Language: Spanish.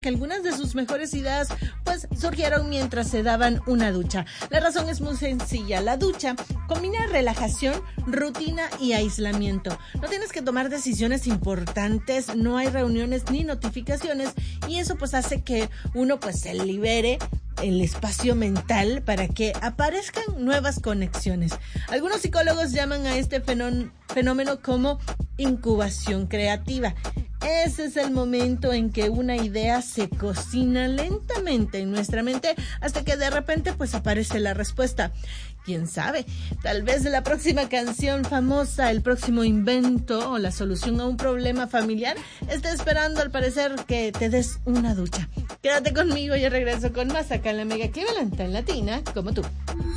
que algunas de sus mejores ideas pues surgieron mientras se daban una ducha. La razón es muy sencilla. La ducha combina relajación, rutina y aislamiento. No tienes que tomar decisiones importantes, no hay reuniones ni notificaciones y eso pues hace que uno pues se libere el espacio mental para que aparezcan nuevas conexiones. Algunos psicólogos llaman a este fenómeno como incubación creativa. Ese es el momento en que una idea se cocina lentamente en nuestra mente hasta que de repente pues aparece la respuesta. ¿Quién sabe? Tal vez la próxima canción famosa, el próximo invento o la solución a un problema familiar esté esperando al parecer que te des una ducha. Quédate conmigo y regreso con más acá en la Mega Equivalente en Latina como tú.